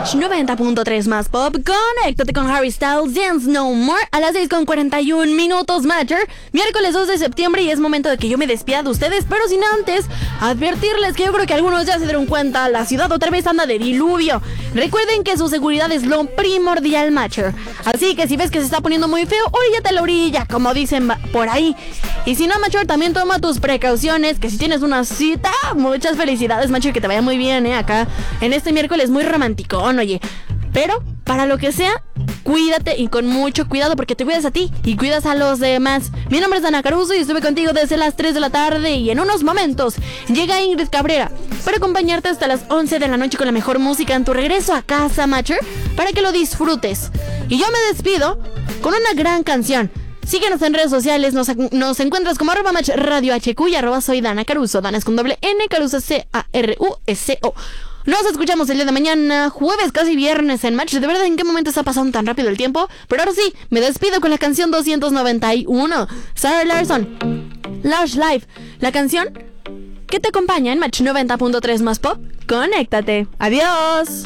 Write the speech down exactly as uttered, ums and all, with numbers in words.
Match noventa punto tres más pop. Conéctate con Harry Styles, Dance No More a las seis con cuarenta y un minutos, Matcher. Miércoles dos de septiembre y es momento de que yo me despida de ustedes, pero sin antes advertirles que yo creo que algunos ya se dieron cuenta, la ciudad otra vez anda de diluvio. Recuerden que su seguridad es lo primordial, Matcher. Así que si ves que se está poniendo muy feo, oríllate a la orilla, como dicen por ahí. Y si no, Matcher, también toma tus precauciones, que si tienes una cita, muchas felicidades, Matcher, que te vaya muy bien, eh, acá en este miércoles muy romántico, oye. Pero, para lo que sea, cuídate y con mucho cuidado porque te cuidas a ti y cuidas a los demás. Mi nombre es Dana Caruso y estuve contigo desde las tres de la tarde y en unos momentos llega Ingrid Cabrera para acompañarte hasta las once de la noche con la mejor música en tu regreso a casa, Matcher, para que lo disfrutes. Y yo me despido con una gran canción. Síguenos en redes sociales, nos, nos encuentras como arroba match radio hq y arroba soy Dana Caruso. Dana es con doble N, Caruso C A R U S O. Nos escuchamos el día de mañana, jueves, casi viernes en Match. De verdad, ¿en qué momento está pasando tan rápido el tiempo? Pero ahora sí, me despido con la canción doscientos noventa y uno. Sarah Larson, Lush Life, la canción que te acompaña en Match noventa punto tres más pop. Conéctate. Adiós.